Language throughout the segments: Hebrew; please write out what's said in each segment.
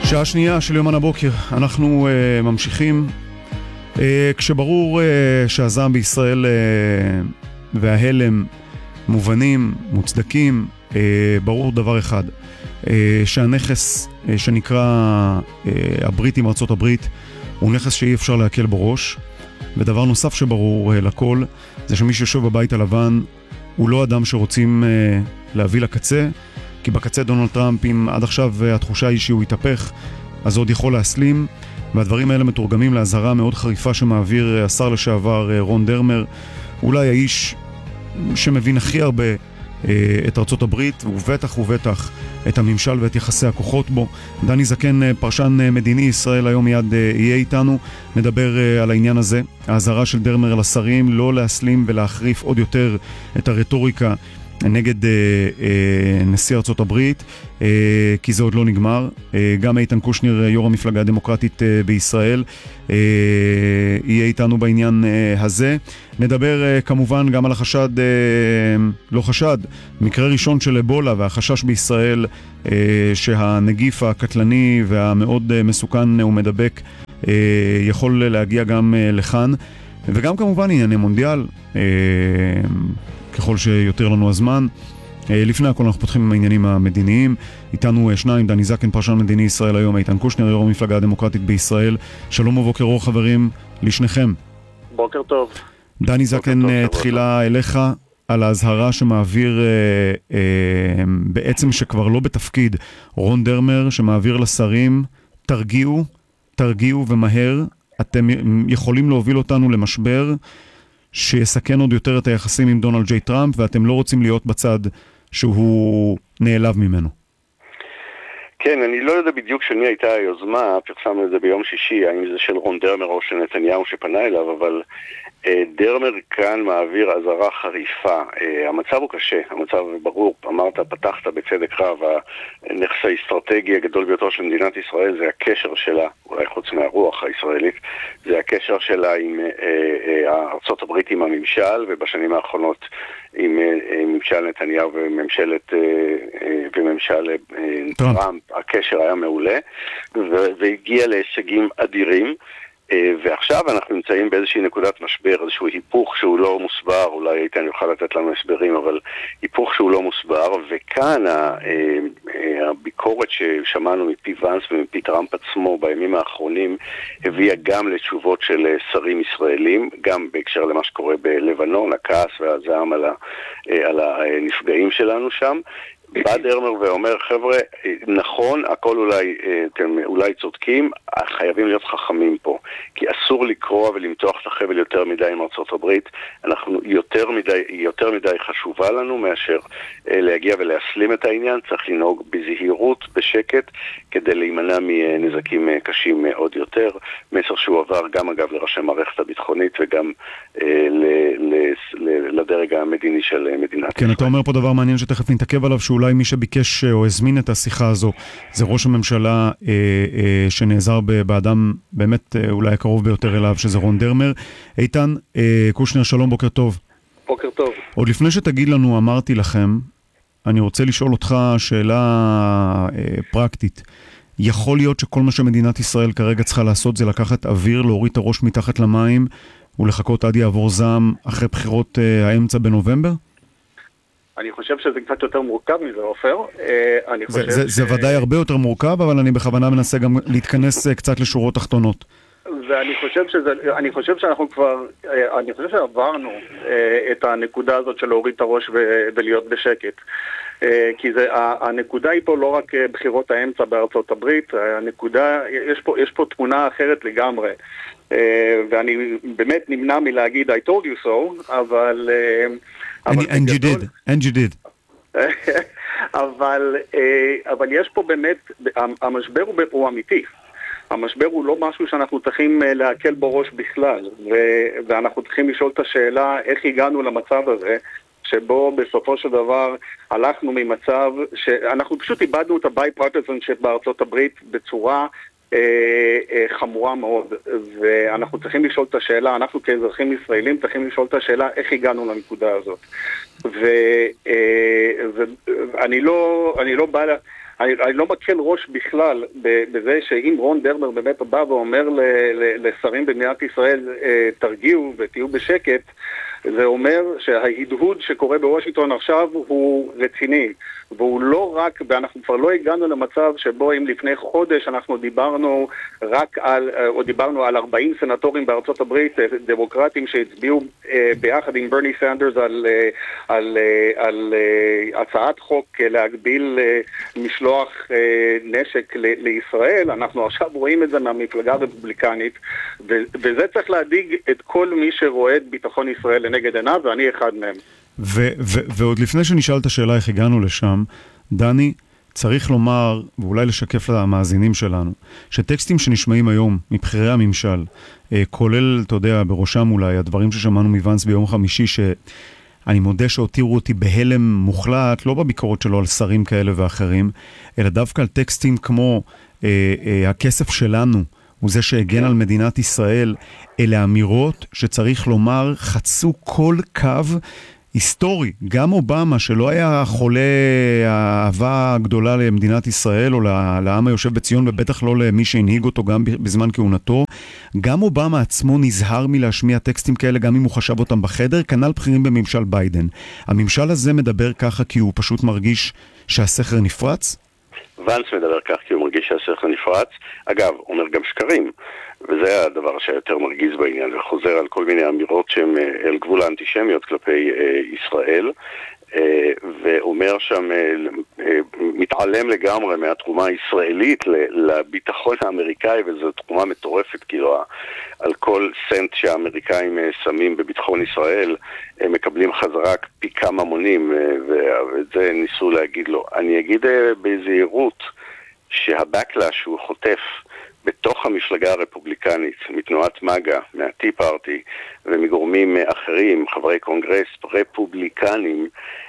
שעה שנייה של יומן הבוקר, אנחנו ממשיכים. כשברור שהזעם בישראל וההלם מובנים, מוצדקים, ברור דבר אחד, שהנכס שנקרא הברית עם ארצות הברית הוא נכס שאי אפשר להקל בו ראש. ודבר נוסף שברור לכל זה שמי שיושב בבית הלבן הוא לא אדם שרוצים להביא לקצה, כי בקצה דונלד טראמפ, אם עד עכשיו התחושה היא שהוא יתהפך, אז עוד יכול להסלים, והדברים האלה מתורגמים להזהרה מאוד חריפה שמעביר השר לשעבר רון דרמר, אולי האיש שמבין הכי הרבה את ארצות הברית, ובטח את הממשל ואת יחסי הכוחות בו. דני זקן, פרשן מדיני ישראל, היום מיד יהיה איתנו, נדבר על העניין הזה. ההזהרה של דרמר לשרים לא להסלים ולהחריף עוד יותר את הרטוריקה נגד נשיא ארצות הברית, כי זה עוד לא נגמר. גם איתן קושניר, יו"ר המפלגה הדמוקרטית בישראל, יהיה איתנו בעניין הזה. נדבר כמובן גם על החשד, לא חשד, מקרה ראשון של אבולה והחשש בישראל שהנגיף הקטלני והמאוד מסוכן ומדבק יכול להגיע גם לכאן, וגם כמובן ענייני מונדיאל, ככל שיותר לנו הזמן. לפני הכל אנחנו פותחים עם העניינים המדיניים. איתנו שניים, דני זקן, פרשן מדיני ישראל היום, איתן קושניר, יו"ר המפלגה הדמוקרטית בישראל. שלום ובוקר אור חברים לשניכם. בוקר טוב. דני זקן, תחילה אליך על ההזהרה שמעביר בעצם שכבר לא בתפקיד רון דרמר, שמעביר לשרים, תרגיעו ומהר, אתם יכולים להוביל אותנו למשבר שיסכן עוד יותר את היחסים עם דונלד ג'יי טראמפ, ואתם לא רוצים להיות בצד שהוא נעלב ממנו. כן, אני לא יודע בדיוק שמי הייתה היוזמה, פרסמנו את זה ביום שישי, האם זה של רון דרמר או של נתניהו שפנה אליו, אבל דרמר כאן מעביר אזהרה חריפה. המצב הוא קשה, המצב ברור, אמרת, פתחת בצדק רב, הנכס האסטרטגי הגדול ביותר של מדינת ישראל זה הקשר שלה, אולי חוץ מהרוח הישראלית, זה הקשר שלה עם ארצות הברית, עם הממשל, ובשנים האחרונות עם ממשל נתניהו וממשל טראמפ, הקשר היה מעולה, והגיע להישגים אדירים. ועכשיו אנחנו נמצאים באיזושהי נקודת משבר, איזשהו היפוך שהוא לא מוסבר, אולי איתן יוכל לתת לנו הסברים, אבל היפוך שהוא לא מוסבר, וכאן הביקורת ששמענו מפי ונס ומפי טראמפ עצמו בימים האחרונים, הביאה גם לתשובות של שרים ישראלים, גם בהקשר למה שקורה בלבנון, הכעס והזעם על הנפגעים שלנו שם. בא דרמר ואומר, חבר'ה, נכון, הכל אולי צודקים, חייבים להיות חכמים פה, כי אסור לקרוא ולמתוח את החבל יותר מדי עם ארצות הברית, אנחנו יותר מדי חשובה לנו מאשר להגיע ולהסלים את העניין, צריך לנהוג בזהירות, בשקט, כדי להימנע מנזקים קשים עוד יותר, מסר שהוא עבר גם אגב לראשי מערכת הביטחונית וגם לדרג המדיני של מדינת ישראל. כן, אתה אומר פה דבר מעניין שתכף נתעכב עליו, שאולי מי שביקש או הזמין את השיחה הזו זה ראש הממשלה שנעזר באדם באמת אולי הקרוב ביותר אליו, שזה רון דרמר. איתן קושניר, שלום, בוקר טוב. בוקר טוב. עוד לפני שתגיד לנו, אמרתי לכם, אני רוצה לשאול אותך שאלה פרקטית. יכול להיות שכל מה שמדינת ישראל כרגע צריכה לעשות זה לקחת אוויר, להוריד את הראש מתחת למים ולחכות עד יעבור זעם אחרי בחירות האמצע בנובמבר? אני חושב שזה קצת יותר מורכב מזה, עופר. זה ודאי הרבה יותר מורכב, אבל אני בכוונה מנסה גם להתכנס קצת לשורות תחתונות. ואני חושב שעברנו את הנקודה הזאת של להוריד את הראש ולהיות בשקט. כי הנקודה היא פה לא רק בחירות האמצע בארצות הברית, יש פה תמונה אחרת לגמרי. ואני באמת נמנע מלהגיד I told you so, אבל and you did. אבל יש פה באמת, המשבר הוא אמיתי. המשבר הוא לא משהו שאנחנו צריכים להקל בו ראש בכלל, ואנחנו צריכים לשאול את השאלה איך הגענו למצב הזה, שבו בסופו של דבר הלכנו ממצב שאנחנו פשוט איבדנו את ה-bipartisanship בארצות הברית בצורה חמורה מאוד, ואנחנו צריכים לשאול את השאלה, אנחנו כאזרחים ישראלים צריכים לשאול את השאלה איך הגענו לנקודה הזאת. ואני לא בא אני לא מקל ראש בכלל בזה שאם רון דרמר באמת בא ואומר לשרים במדינת ישראל, תרגיעו ותהיו בשקט, זה אומר שההדהוד שקורה בוושינגטון עכשיו הוא רציני, והוא לא רק, ואנחנו כבר לא הגענו למצב שבו אם לפני חודש אנחנו דיברנו על 40 סנטורים בארצות הברית, דמוקרטים שהצביעו ביחד עם ברני סנדרס על הצעת חוק להגביל משלוח נשק לישראל. אנחנו עכשיו רואים את זה מהמפלגה הרפובליקנית, וזה צריך להדאיג את כל מי שרואה את ביטחון ישראל לנגד עיניו, ואני אחד מהם. ועוד לפני שנשאל את השאלה איך הגענו לשם, דני, צריך לומר, ואולי לשקף למאזינים שלנו, שטקסטים שנשמעים היום מבחירי הממשל, כולל, אתה יודע, בראשם אולי, הדברים ששמענו מוונס ביום חמישי, שאני מודה שהותירו אותי בהלם מוחלט, לא בביקורת שלו על שרים כאלה ואחרים, אלא דווקא על טקסטים כמו הכסף שלנו, הוא זה שהגן על מדינת ישראל, אלה אמירות שצריך לומר חצו כל קו היסטורי. גם אובמה, שלא היה חולה האהבה הגדולה למדינת ישראל או לעם היושב בציון, ובטח לא למי שהנהיג אותו גם בזמן כהונתו, גם אובמה עצמו נזהר מלהשמיע טקסטים כאלה גם אם הוא חשב אותם בחדר, כנ"ל בכירים בממשל ביידן. הממשל הזה מדבר ככה כי הוא פשוט מרגיש שהסכר נפרץ? ונס מדבר כך כי הוא מרגיש שהסכר נפרץ. אגב, הוא אומר גם שקרים, וזה הדבר שיותר מרגיז בעניין, וחוזר על כל מיני אמירות שהן אל גבול האנטישמיות כלפי ישראל, ואומר שם, מתעלם לגמרי מהתרומה הישראלית לביטחון האמריקאי, וזו תרומה מטורפת, כאילו על כל סנט שהאמריקאים שמים בביטחון ישראל, הם מקבלים חזרה פי כמה מונים, ואת זה ניסו להגיד לו. אני אגיד בזהירות שהבקלאש שהוא חוטף בתוך המפלגה הרפובליקנית, מתנועת מגה, מהטי פארטי, ומגורמים אחרים, חברי קונגרס רפובליקנים,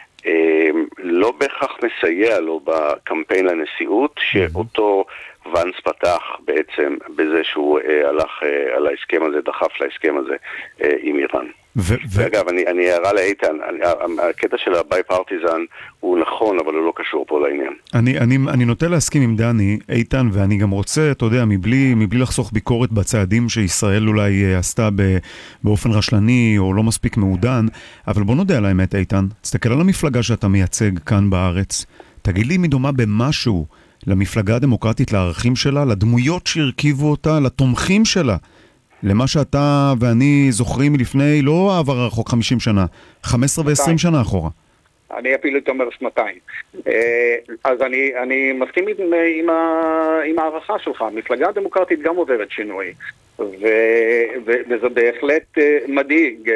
לא בהכרח מסייע לו בקמפיין לנשיאות, שאותו ונס פתח בעצם בזה שהוא הלך על ההסכם הזה, דחף להסכם הזה עם איראן. ואגב, אני אראה לאיתן, הקטע של הביי פרטיזן הוא נכון, אבל הוא לא קשור פה לעניין. אני נוטה להסכים עם דני, איתן, ואני גם רוצה, אתה יודע, מבלי לחסוך ביקורת בצעדים שישראל אולי עשתה באופן רשלני או לא מספיק מעודן, אבל בוא נודה על האמת, איתן, תסתכל על המפלגה שאתה מייצג כאן בארץ, תגיד לי אם היא דומה במשהו למפלגה הדמוקרטית, לערכים שלה, לדמויות שהרכיבו אותה, לתומכים שלה, למה שאתה ואני זוכרים מלפני, לא עבר רחוק 50 שנה, 15 ו-20 שנה אחורה. אני אפילו אומר שנתיים. אז אני מסכים עם הערכה שלך. המפלגה הדמוקרטית גם עוברת שינוי, וזה בהחלט מדאיג,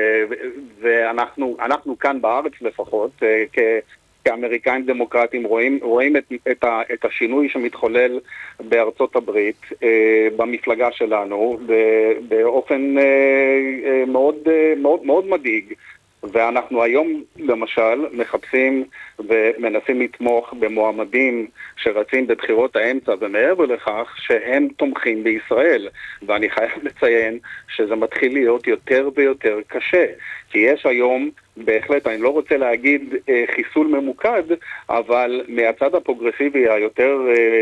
ואנחנו כאן בארץ לפחות, כאמריקאים דמוקרטים רואים את השינוי שמתחולל בארצות הברית במפלגה שלנו באופן מאוד מאוד מאוד מדאיג, ואנחנו היום למשל מחפשים ומנסים לתמוך במועמדים שרצים בבחירות האמצע, ומעבר לכך שהם תומכים בישראל, ואני חייב לציין שזה מתחיל להיות יותר ויותר קשה, כי יש היום בהחלט, אני לא רוצה להגיד חיסול ממוקד, אבל מהצד הפרוגרסיבי היותר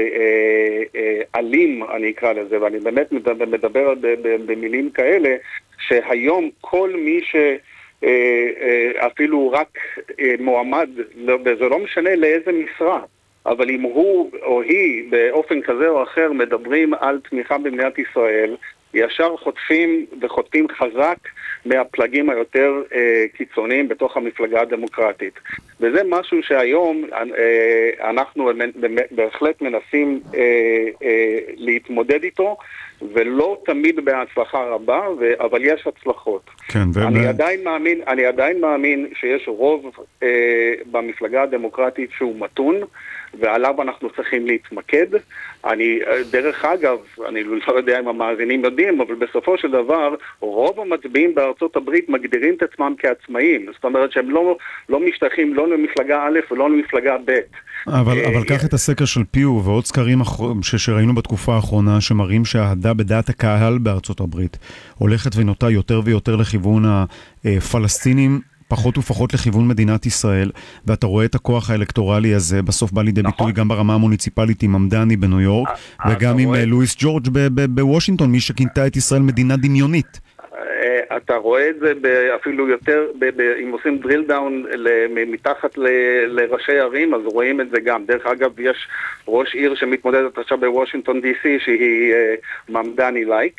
אלים, אני אקרא לזה, ואני באמת מדבר במילים כאלה, שהיום כל מי אפילו רק מועמד, וזה לא משנה לאיזה משרה, אבל אם הוא או היא באופן כזה או אחר מדברים על תמיכה במדינת ישראל, ישר חוטפים חזק מהפלגים היותר קיצוניים בתוך המפלגה הדמוקרטית. וזה משהו שהיום אנחנו בהחלט מנסים להתמודד ולא תמיד בהצלחה רבה, אבל יש הצלחות. כן, אני עדיין מאמין שיש רוב במפלגה הדמוקרטית שהוא מתון, ועליו אנחנו צריכים להתמקד. דרך אגב, אני לא יודע אם המאזינים יודעים, אבל בסופו של דבר, רוב המצביעים בארצות הברית מגדירים את עצמם כעצמאים. זאת אומרת שהם לא משתייכים לא למפלגה א' ולא למפלגה ב'. אבל קח את הסקר של פיו ועוד סקרים שראינו בתקופה האחרונה, שמראים שהאהדה בדעת הקהל בארצות הברית הולכת ונוטה יותר ויותר לכיוון הפלסטינים, פחות ופחות לכיוון מדינת ישראל, ואתה רואה את הכוח האלקטורלי הזה, בסוף בא לידי ביטוי גם ברמה המוניציפלית עם ממדני בניו יורק, וגם עם לואיס ג'ורג' בוושינגטון, מי שכינתה את ישראל מדינה דמיונית. אתה רואה את זה אפילו יותר, אם עושים drill down מתחת לראשי ערים, אז רואים את זה גם. דרך אגב, יש ראש עיר שמתמודדת עכשיו בוושינגטון די-סי, שהיא ממדני-לייק.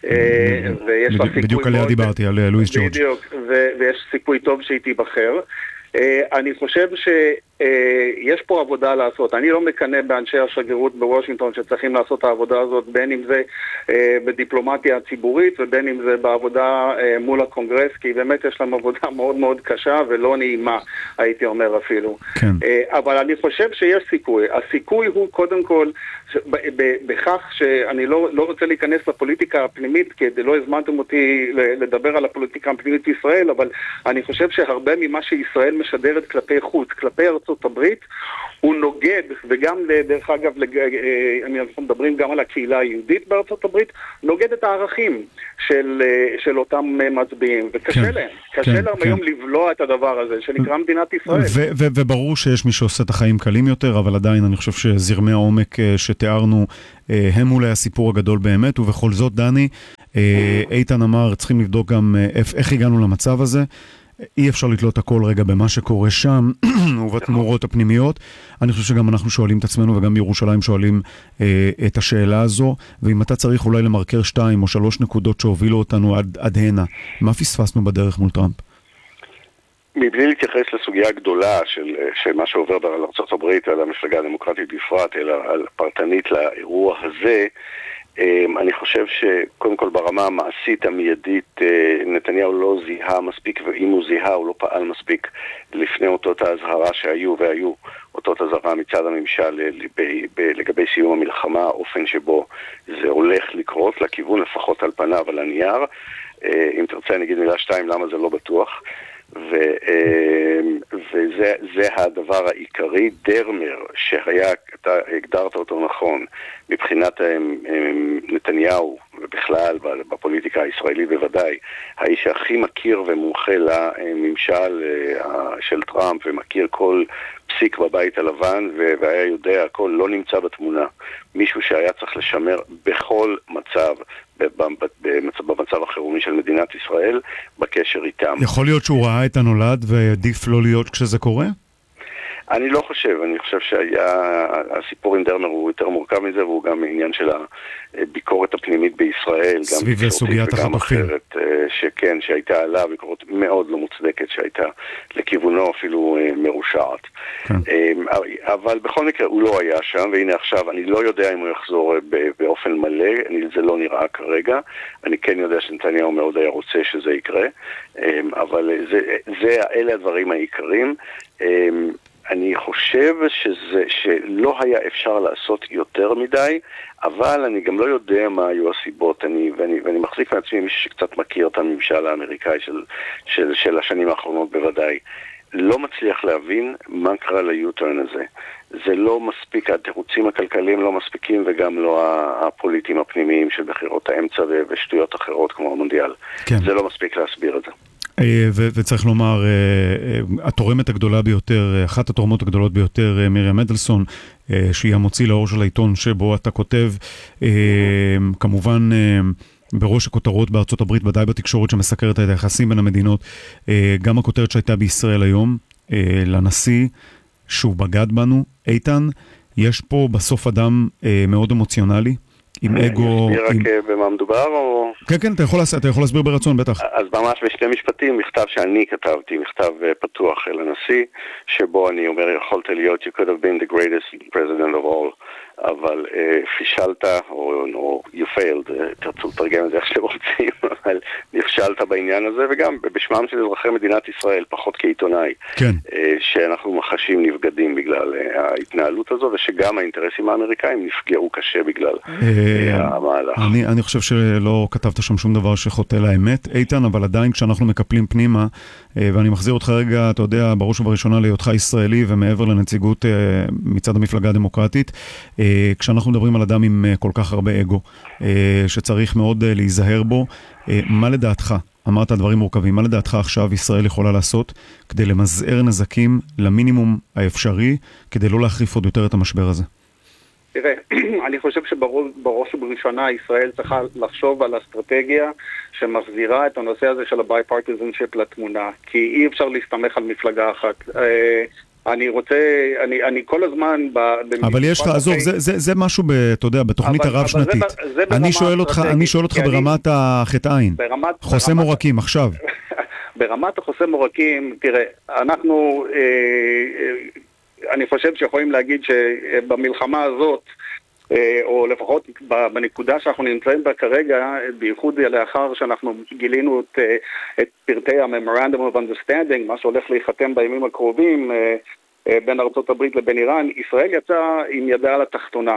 בדיוק עליה דיברתי, על לואיס ג'ורג'. בדיוק, ויש סיכוי טוב שהיא תיבחר. אני חושב שיש פה עבודה לעשות. אני לא מקנא באנשי השגרירות בוושינגטון שצריכים לעשות את העבודה הזאת, בין אם זה בדיפלומטיה הציבורית ובין אם זה בעבודה מול הקונגרס, כי באמת יש להם עבודה מאוד מאוד קשה ולא נעימה, הייתי אומר אפילו. כן. אבל אני חושב שיש סיכוי. הסיכוי הוא קודם כל בכך שאני לא רוצה להיכנס לפוליטיקה הפנימית, כי לא הזמנתם אותי לדבר על הפוליטיקה הפנימית בישראל, אבל אני חושב שהרבה ממה שישראל משדרת כלפי חוץ, כלפי ארצות הברית, הוא נוגד, וגם דרך אגב, אנחנו מדברים גם על הקהילה היהודית בארצות הברית, נוגד את הערכים של אותם מצביעים, וקשה להם, קשה להם היום לבלוע את הדבר הזה, שנקרא מדינת ישראל. וברור שיש מי שעושה את החיים קלים יותר, אבל עדיין אני חושב שזרמי העומק שתיארנו, הם אולי הסיפור הגדול באמת, ובכל זאת, דני, איתן אמר, צריכים לבדוק גם איך הגענו למצב הזה, אי אפשר לתלות הכל רגע במה שקורה שם ובתמורות הפנימיות. אני חושב שגם אנחנו שואלים את עצמנו וגם בירושלים שואלים את השאלה הזו, ואם אתה צריך אולי למרקר 2 או 3 נקודות שהובילו אותנו עד הנה, מה פספסנו בדרך מול טראמפ? מבלי להתייחס לסוגיה הגדולה של מה שעובר בארצות הברית על המפלגה הדמוקרטית בפרט, אלא על פרטנית לאירוע הזה, אני חושב שקודם כל ברמה המעשית המיידית נתניהו לא זיהה מספיק, ואם הוא זיהה הוא לא פעל מספיק לפני אותות ההזהרה שהיו אותות הזהרה מצד הממשל לגבי סיום המלחמה, האופן שבו זה הולך לקרות לכיוון לפחות על פניו על הנייר. אם תרצה נגיד מילה 2 למה זה לא בטוח, וזה הדבר העיקרי. דרמר שהיה, אתה הגדרת אותו נכון, מבחינת נתניהו ובכלל בפוליטיקה הישראלית בוודאי, האיש הכי מכיר ומומחה לממשל של טראמפ ומכיר כל פסיק בבית הלבן והיה יודע הכל, לא נמצא בתמונה. מישהו שהיה צריך לשמר בכל מצב במצב החירומי של מדינת ישראל בקשר איתם. יכול להיות שהוא ראה את הנולד ועדיף לא להיות כשזה קורה? אני לא חושב, אני חושב שהסיפור עם דרמר הוא יותר מורכב מזה, והוא גם עניין של הביקורת הפנימית בישראל, סביב לסוגיית החטופים. שכן, שהייתה עליו, ביקורת מאוד לא מוצדקת, שהייתה לכיוונו אפילו מרושעת. כן. אבל בכל מקרה הוא לא היה שם, והנה עכשיו, אני לא יודע אם הוא יחזור באופן מלא, זה לא נראה כרגע, אני כן יודע שנתניהו מאוד היה רוצה שזה יקרה, אבל אלה הדברים העיקריים. אני חושב שלא היה אפשר לעשות יותר מדי, אבל אני גם לא יודע מה היו הסיבות, ואני מחזיק מעצמי מישהו שקצת מכיר את הממשל האמריקאי של השנים האחרונות בוודאי, לא מצליח להבין מה קרה ליוטרן הזה. זה לא מספיק, התירוצים הכלכליים לא מספיקים, וגם לא הפוליטיים הפנימיים של בחירות האמצע ושטויות אחרות כמו המונדיאל. כן. זה לא מספיק להסביר את זה. וצריך לומר, התורמת הגדולה ביותר, אחת התורמות הגדולות ביותר, מרים אדלסון, שהיא המוציא לאור של העיתון שבו אתה כותב, כמובן בראש הכותרות בארצות הברית, ודאי בתקשורת שמסקרת את היחסים בין המדינות, גם הכותרת שהייתה בישראל היום, לנשיא, שהוא בגד בנו, איתן, יש פה בסוף אדם מאוד אמוציונלי, עם אגו... אני אסביר רק במה מדובר או... כן, אתה יכול להסביר ברצון, בטח. אז ממש בשני משפטים, מכתב שאני כתבתי, מכתב פתוח אל הנשיא, שבו אני אומר, יכולת להיות, you could have been the greatest president of all, אבל פישלת, או you failed, תרצו לתרגם את זה איך שאתם רוצים, אבל נכשלת בעניין הזה, וגם בשמם של אזרחי מדינת ישראל, פחות כעיתונאי, כן. שאנחנו מחשים נבגדים בגלל ההתנהלות הזו, ושגם האינטרסים האמריקאים נפגעו קשה בגלל המהלך. אני חושב שלא כתבת שם שום דבר שחוטא לאמת, איתן, אבל עדיין כשאנחנו מקפלים פנימה, ואני מחזיר אותך רגע, אתה יודע, בראש ובראשונה להיותך ישראלי, ומעבר לנציגות מצד המפלגה הדמוקרטית, כשאנחנו מדברים על אדם עם כל כך הרבה אגו, שצריך מאוד להיזהר בו, מה לדעתך, אמרת דברים מורכבים, מה לדעתך עכשיו ישראל יכולה לעשות כדי למזער נזקים למינימום האפשרי, כדי לא להחריף עוד יותר את המשבר הזה? תראה, אני חושב שבראש ובראשונה ישראל צריכה לחשוב על אסטרטגיה שמחזירה את הנושא הזה של ה-bipartisanship לתמונה, כי אי אפשר להסתמך על מפלגה אחת. אני כל הזמן... אבל יש לך, עזוב, זה משהו, אתה יודע, בתוכנית הרב-שנתית. אני שואל אותך ברמת החטא עין. חוסם עורקים, עכשיו. ברמת החוסם עורקים, תראה, אני חושב שיכולים להגיד שבמלחמה הזאת, או לפחות בנקודה שאנחנו נמצאים בה כרגע, בייחוד לאחר שאנחנו גילינו את פרטי ה-Memorandum of Understanding, מה שהולך להיחתם בימים הקרובים בין ארצות הברית לבין איראן, ישראל יצאה עם ידה על התחתונה,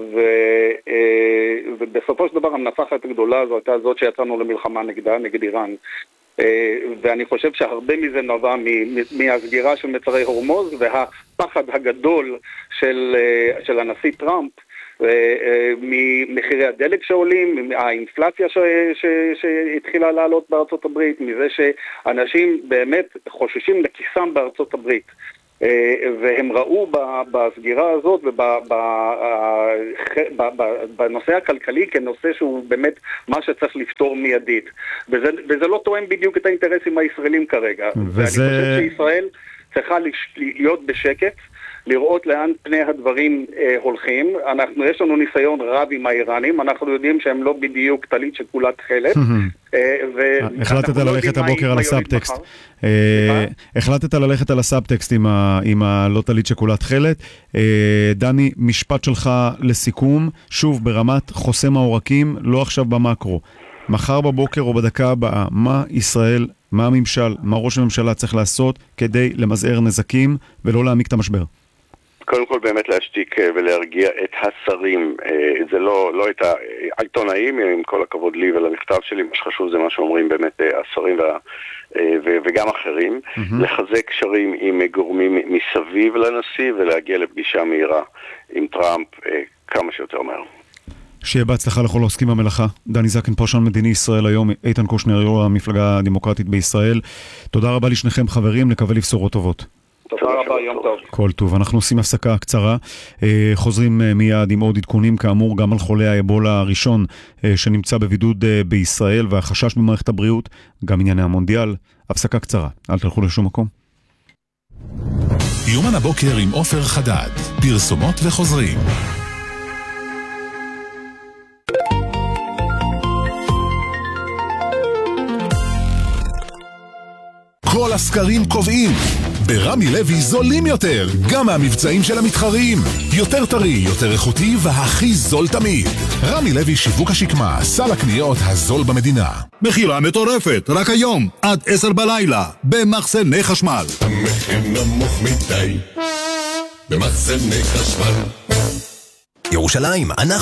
ובסופו של דבר המנצחת הגדולה זו הייתה זאת שיצאנו למלחמה נגד איראן. ואני חושב שהרבה מזה נובע מהסגירה של מצרי הורמוז והפחד הגדול של הנשיא טראמפ ממחירי הדלק שעולים, מהאינפלציה שהתחילה לעלות בארצות הברית, מזה שאנשים באמת חוששים לכיסם בארצות הברית. והם ראו בסגירה הזאת ובנושא הכלכלי כנושא שהוא באמת מה שצריך לפתור מיידית, וזה לא תואם בדיוק את האינטרסים הישראלים כרגע. ואני חושב שישראל צריכה להיות בשקט, לראות לאן פני הדברים הולכים. יש לנו ניסיון רב עם האיראנים, אנחנו יודעים שהם לא בדיוק טלית שכולה תכלת. החלטת ללכת הבוקר על הסאבטקסט. החלטת ללכת על הסאבטקסט עם הלא טלית שכולה תכלת. דני, משפט שלך לסיכום, שוב ברמת חוסם העורקים, לא עכשיו במקרו. מחר בבוקר או בדקה הבאה, מה ישראל, מה הממשל, מה ראש הממשלה צריך לעשות כדי למזער נזקים ולא להעמיק את המשבר? קודם כל באמת להשתיק ולהרגיע את השרים, זה לא את העיתונאים, עם כל הכבוד לי ולמכתב שלי, מה שחשוב זה מה שאומרים באמת השרים וגם אחרים, לחזק קשרים עם גורמים מסביב לנשיא ולהגיע לפגישה מהירה עם טראמפ כמה שיותר מהר. שיהיה בהצלחה לכל העוסקים במלאכה. דני זקן, פרשן מדיני ישראל היום, איתן קושנר, יו"ר המפלגה הדמוקרטית בישראל. תודה רבה לשניכם חברים, נקווה לבשורות טובות. תודה רבה, יום טוב. כל טוב, אנחנו עושים הפסקה קצרה, חוזרים מיד עם עוד עדכונים, כאמור גם על חולה האבולה הראשון שנמצא בבידוד בישראל והחשש במערכת הבריאות, גם ענייני המונדיאל. הפסקה קצרה, אל תלכו לשום מקום. יומן הבוקר עם עופר חדד, פרסומות וחוזרים. כל הסקרים קובעים, ברמי לוי זולים יותר, גם מהמבצעים של המתחרים. יותר טרי, יותר איכותי והכי זול תמיד. רמי לוי שיווק השקמה, סל הקניות הזול במדינה. מחירה מטורפת, רק היום, עד 10 בלילה, במחסני חשמל. המחיר נמוך מדי, במחסני חשמל. ירושלים, אנחנו